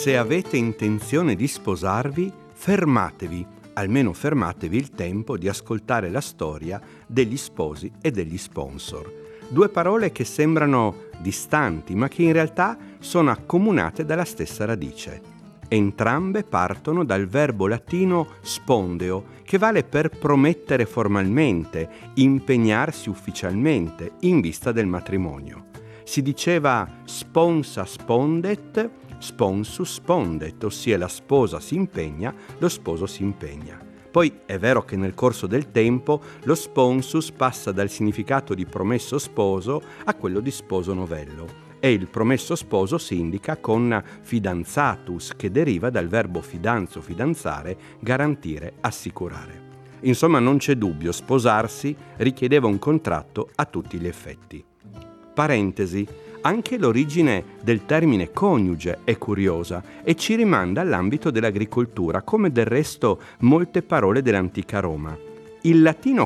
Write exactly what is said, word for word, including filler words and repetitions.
Se avete intenzione di sposarvi, fermatevi, almeno fermatevi il tempo di ascoltare la storia degli sposi e degli sponsor. Due parole che sembrano distanti, ma che in realtà sono accomunate dalla stessa radice. Entrambe partono dal verbo latino spondeo, che vale per promettere formalmente, impegnarsi ufficialmente in vista del matrimonio. Si diceva sponsa spondet, sponsus spondet, ossia la sposa si impegna, lo sposo si impegna. Poi è vero che nel corso del tempo lo sponsus passa dal significato di promesso sposo a quello di sposo novello e il promesso sposo si indica con fidanzatus, che deriva dal verbo fidanzo, fidanzare, garantire, assicurare. Insomma, non c'è dubbio, sposarsi richiedeva un contratto a tutti gli effetti. Parentesi, anche l'origine del termine coniuge è curiosa e ci rimanda all'ambito dell'agricoltura, come del resto molte parole dell'antica Roma. Il latino